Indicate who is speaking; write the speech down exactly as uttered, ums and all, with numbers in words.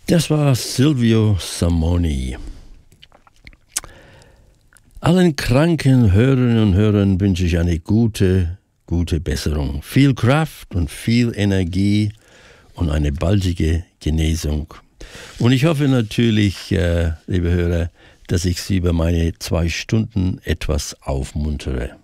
Speaker 1: Das war Silvio Samoni. Allen kranken Hörerinnen und Hörern wünsche ich eine gute, gute Besserung. Viel Kraft und viel Energie und eine baldige Genesung. Und ich hoffe natürlich, äh, liebe Hörer, dass ich Sie über meine zwei Stunden etwas aufmuntere.